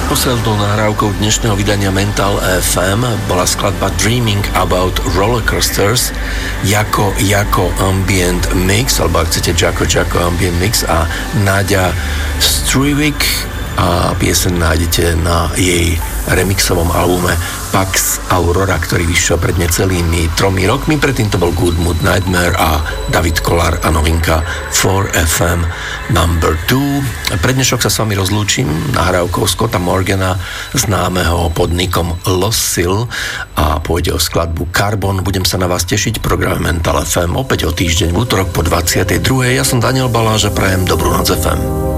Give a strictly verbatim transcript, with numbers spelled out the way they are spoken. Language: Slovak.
Predposlednou nahrávkou dnešného vydania Mental ef em bola skladba Dreaming About Rollercoasters Jako Jako Ambient Mix, alebo ak chcete Jako Jako Ambient Mix, a Náďa Strujvik, a pieseň nájdete na jej remixovom albume Pax Aurora, ktorý vyšiel pred necelými tromi rokmi. Predtým to bol Good Mood Nightmare a David Kollár a novinka four ef em number two. Pre dnešok sa s vami rozlúčim nahrávkou Scotta Morgana, známeho pod nikom Lossil, a pôjde o skladbu Carbon. Budem sa na vás tešiť v programe Mental ef em opäť o týždeň v útorok po dvadsiatej druhej. Ja som Daniel Baláž a prajem dobrú noc ef em.